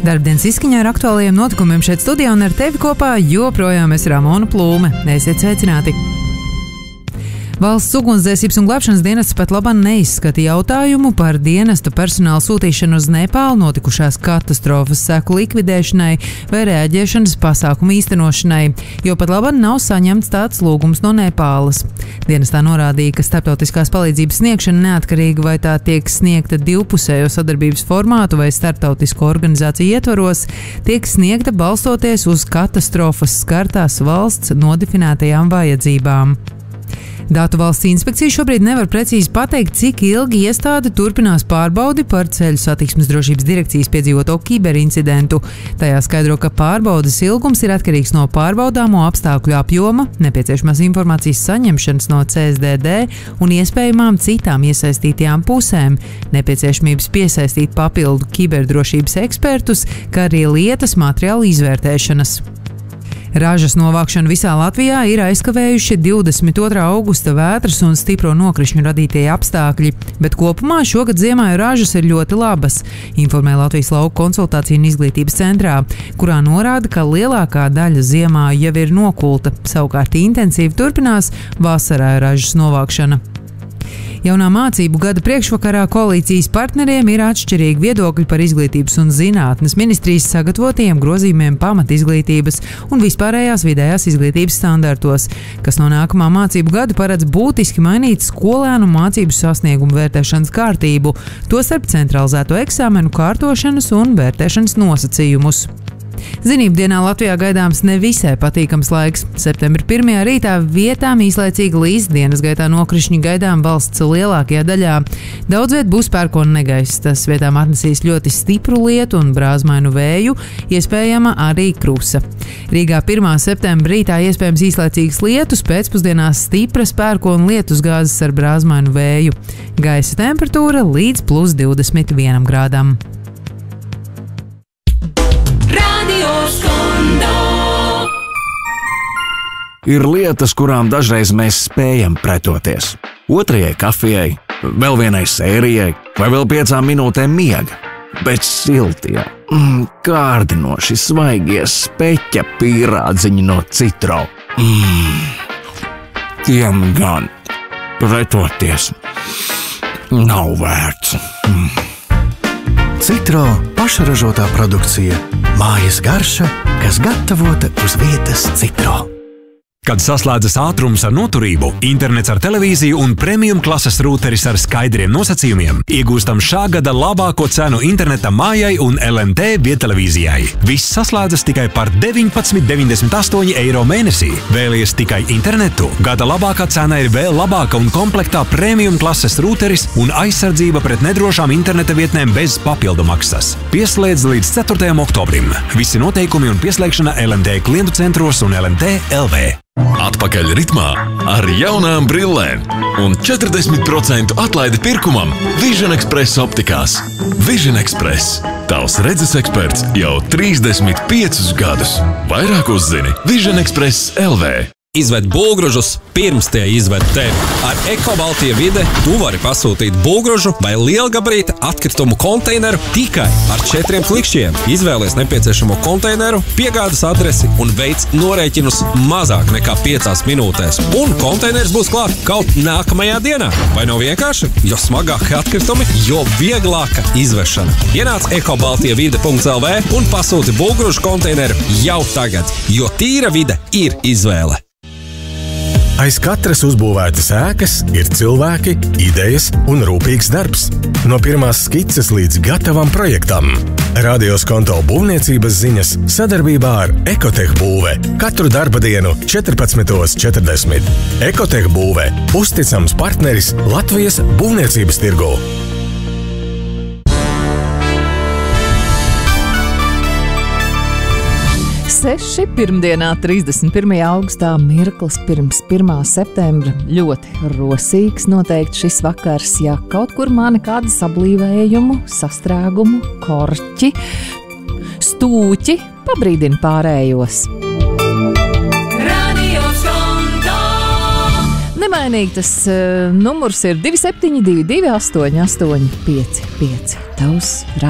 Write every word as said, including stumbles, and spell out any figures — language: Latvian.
Darbdienas izskaņā ar aktuālajiem notikumiem šeit studijā un ar tevi kopā joprojām es Ramona Plūme. Esiet sveicināti! Valsts ugunsdzēsības un glābšanas dienests pat labāk neizskata jautājumu par dienesta personāla sūtīšanu uz Nepālu notikušās katastrofas seku likvidēšanai vai reaģēšanas pasākumu īstenošanai, jo pat labāk nav saņemts tāds lūgums no Nepālas. Dienestā norādīja, ka starptautiskās palīdzības sniegšana neatkarīgi vai tā tiek sniegta divpusējo sadarbības formātu vai starptautisko organizāciju ietvaros, tiek sniegta balstoties uz katastrofas skartās valsts nodefinētajām vajadzībām. Datu valsts inspekcija šobrīd nevar precīzi pateikt, cik ilgi iestāde turpinās pārbaudi par ceļu satiksmes drošības direkcijas piedzīvoto kiberincidentu. Tajā skaidro, ka pārbaudes ilgums ir atkarīgs no pārbaudāmo apstākļu apjoma, nepieciešamās informācijas saņemšanas no C S D D un iespējamām citām iesaistītajām pusēm, nepieciešamības piesaistīt papildu kiberdrošības ekspertus, kā arī lietas materiālu izvērtēšanas. Ražas novākšanu visā Latvijā ir aizkavējuši divdesmit otrā augusta vētras un stipro nokrišņu radītie apstākļi, bet kopumā šogad ziemā ražas ir ļoti labas, informē Latvijas lauku konsultāciju un izglītības centrā, kurā norāda, ka lielākā daļa ziemā jau ir nokulta, savukārt intensīvi turpinās vasarā ražas novākšana. Jaunā mācību gada priekšvakarā koalīcijas partneriem ir atšķirīgi viedokļi par izglītības un zinātnes ministrijas sagatavotiem grozījumiem pamatizglītības un vispārējās vidējās izglītības standartos, kas no nākamā mācību gada paredz būtiski mainīt skolēnu mācību sasniegumu vērtēšanas kārtību, tostarp centralizēto eksāmenu kārtošanas un vērtēšanas nosacījumus. Zinību dienā Latvijā gaidāms nevisai patīkams laiks. Septembra pirmajā rītā vietām īslaicīgi līst, dienas gaitā nokrišņi gaidām valsts lielākajā daļā. Daudz viet būs pērkona negaiss, tas vietām atnesīs ļoti stipru lietu un brāzmainu vēju, iespējama arī krusa. Rīgā pirmā septembra rītā iespējams īslaicīgs lietus, pēcpusdienās stipras pērkona lietusgāzes ar brāzmainu vēju. Gaisa temperatūra līdz plus divdesmit vienam grādam. Ir lietas, kurām dažreiz mēs spējam pretoties. Otrajai kafijai, vēl vienai sērijai vai vēl piecām minūtēm miega. Bet siltie, mm, kārdinoši svaigie speķa pīrādziņi no Citro. Mm, tiem gan pretoties nav vērts. Mm. Citro pašražotā produkcija. Mājas garša, kas gatavota uz vietas Citro. Kad saslēdzas ātrums ar noturību, internets ar televīziju un premium klases rūteris ar skaidriem nosacījumiem, iegūstam šā gada labāko cenu interneta mājai un L N T viedtelevīzijai. Viss saslēdzas tikai par deviņpadsmit deviņdesmit astoņi eiro mēnesī. Vēlies tikai internetu? Gada labākā cena ir vēl labāka un komplektā premium klases rūteris un aizsardzība pret nedrošām interneta vietnēm bez papildu maksas. Pieslēdz līdz ceturtajam oktobrim. Visi noteikumi un pieslēgšana L N T klientu centros un L N T L V. Atpakaļ ritmā ar jaunām brillēm un četrdesmit procentu atlaidi pirkumam Vision Express optikās. Vision Express – tavs redzes eksperts jau trīsdesmit piecus gadus. Vairāk uzzini Vision Express L V. Izved būvgrūžus pirms tie izved tevi. Ar Ekobaltija vide tu vari pasūtīt būvgrūžu vai lielgabarīta atkritumu konteineru tikai ar četriem klikšķiem. Izvēlies nepieciešamo konteineru, piegādes adresi un veic norēķinus mazāk nekā piecās minūtēs. Un konteiners būs klāt kaut nākamajā dienā. Vai nav vienkārši? Jo smagāki atkritumi, jo vieglāka izvešana. Ienāc ekobaltija vide punkts L V un pasūti būvgrūžu konteineru jau tagad, jo tīra vide ir izvēle. Aiz katras uzbūvētas ēkas ir cilvēki, idejas un rūpīgs darbs. No pirmās skices līdz gatavam projektam. Radios Konto būvniecības ziņas sadarbībā ar Ekotech būve. Katru darba dienu četrpadsmit četrdesmit. Ekotech būve – uzticams partneris Latvijas būvniecības tirgū. Seši pirmdienā, trīsdesmit pirmajā augustā, mirklis pirms pirmā septembra. Ļoti rosīgs noteikti šis vakars, ja kaut kur mani kādu sablīvējumu, sastrēgumu, korķi, stūķi pabrīdina pārējos. Nemainīgi tas uh, numurs ir divi septiņi divi divi astoņi astoņi pieci pieci. Tavs